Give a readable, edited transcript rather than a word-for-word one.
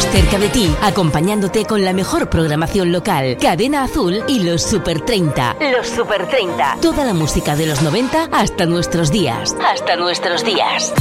cerca de ti, acompañándote con la mejor programación local. Cadena Azul y los Super 30. Los Super 30. Toda la música de los 90 hasta nuestros días. Hasta nuestros días.